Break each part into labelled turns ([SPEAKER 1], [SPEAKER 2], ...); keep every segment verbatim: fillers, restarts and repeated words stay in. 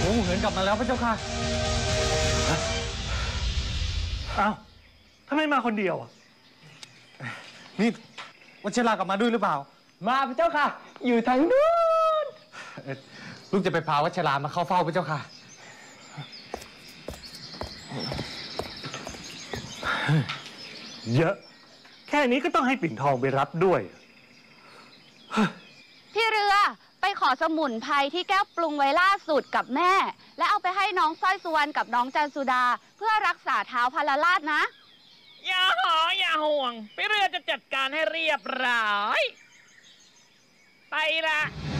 [SPEAKER 1] หัวหมูเหินกลับมาแล้วพระเจ้าค่ะ
[SPEAKER 2] อ้าวทำไมมาคนเดียวอ่ะ
[SPEAKER 1] นี่วัชรากลับมาด้วยหรือเปล่า
[SPEAKER 3] มาพระเจ้าค่ะอยู่ทางนู้น
[SPEAKER 1] ลูกจะไปพาวัชรามาเข้าเฝ้าพระเจ้าค่ะ
[SPEAKER 2] เยอะแค่นี้ก็ต้องให้ปิ่นทองไปรับด้วย
[SPEAKER 4] พี่เรือไปขอสมุนไพรที่แก้วปรุงไว้ล่าสุดกับแม่ และเอาไปให้น้องสร้อยสุวรรณกับน้องจันสุดาเพื่อรักษาเท้าพลราชนะ
[SPEAKER 3] อย่าหออย่าห่วงพี่เรือจะจัดการให้เรียบร้อยไปละ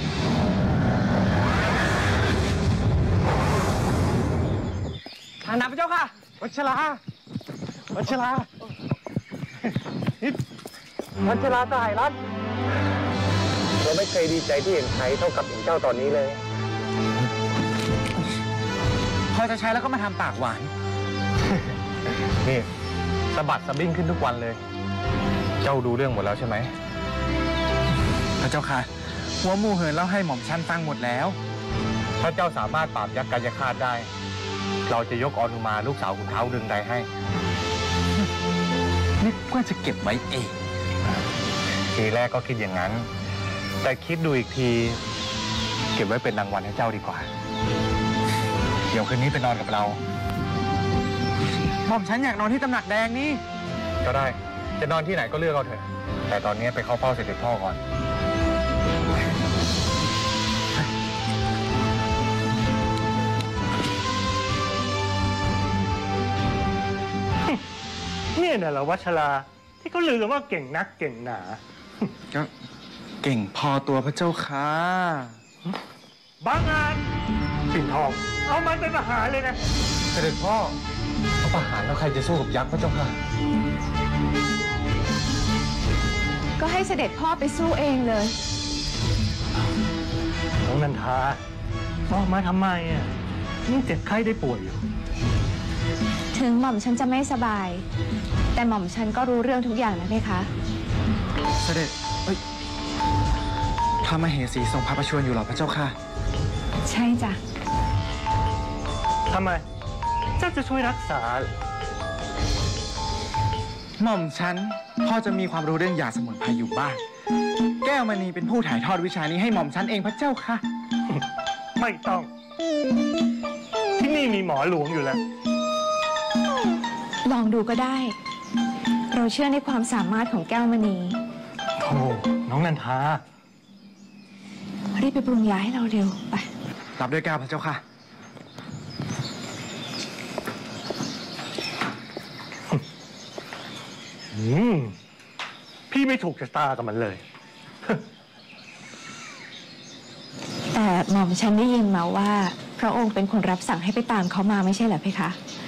[SPEAKER 3] ทางน้ำพระเจ้าค่ะ
[SPEAKER 1] วัชราวัชรา
[SPEAKER 2] วัชราสหายรัฐเราไม่เคยดีใจที่เห็นใครเท่ากับเห็นเจ้าตอนนี้เลย
[SPEAKER 1] พอจะใช้แล้วก็มาทำปากหวานนี่สะบัดสะบิ้งขึ้นทุกวันเลยเจ้าดูเรื่องหมดแล้วใช่ไหมพระเจ้าค่ะหัวหมูเหินเล่าให้หม่อมชันฟังหมดแล้วถ้าเจ้าสามารถปราบยักษ์กายฆาตได้เราจะยกอนุมาลูกสาวขุนเท้าดึงใดให้นึกว่าจะเก็บไว้เองทีแรกก็คิดอย่างนั้นแต่คิดดูอีกทีเก็บไว้เป็นรางวัลให้เจ้าดีกว่าเดี๋ยวคืนนี้ไปนอนกับเราหม่อมฉันอยากนอนที่ตำหนักแดงนี่ก็ได้จะนอนที่ไหนก็เลือกเอาเถอะแต่ตอนนี้ไปเข้าเฝ้าเสด็จพ่อก่อน
[SPEAKER 2] เนี่ยน่ะเหรอวัชราที่เขาลือกันว่าเก่งนักเก่งหนา
[SPEAKER 1] ก็เก่งพอตัวพระเจ้าค่ะ
[SPEAKER 2] บางงานปิ่นทองเอามันเป็นทหารเลยนะ
[SPEAKER 1] เสด็จพ่อเอาทหารแล้วใครจะสู้กับยักษ์พระเจ้าค่ะ
[SPEAKER 4] ก็ให้เสด็จพ่อไปสู้เองเลย
[SPEAKER 2] น้องนันทาบอกมาทำไมอ่ะนี่เจ็บไข้ได้ป่วยอยู่
[SPEAKER 4] ถึงหม่อมฉันจะไม่สบายแต่หม่อมฉันก็รู้เรื่องทุกอย่างนะเพคะ
[SPEAKER 1] เสด็จเอ้ยพระมเหสีทรงพระประชวรอยู่หรอพระเจ้าค่ะ
[SPEAKER 4] ใช่จ้ะ
[SPEAKER 2] ทำไมเจ้าจะช่วยรักษา
[SPEAKER 1] หม่อมฉันพ่อจะมีความรู้เรื่องยาสมุนไพรอยู่บ้างแก้วมณีเป็นผู้ถ่ายทอดวิชานี้ให้หม่อมฉันเองพระเจ้าค่ะ
[SPEAKER 2] ไม่ต้องที่นี่มีหมอหลวงอยู่แล้ว
[SPEAKER 4] ลองดูก็ได้เราเชื่อในความสามารถของแก้วมณี
[SPEAKER 2] โธ่น้องนันทา
[SPEAKER 4] รีบไปปรุงยาให้เราเร็วไป
[SPEAKER 1] รับด้วยแก้วพระเจ้าค่ะ
[SPEAKER 2] อืมพี่ไม่ถูกชะตากับมันเลย
[SPEAKER 4] แต่หม่อมฉันได้ยินมาว่าพระองค์เป็นคนรับสั่งให้ไปตามเขามาไม่ใช่เหรอเพคะ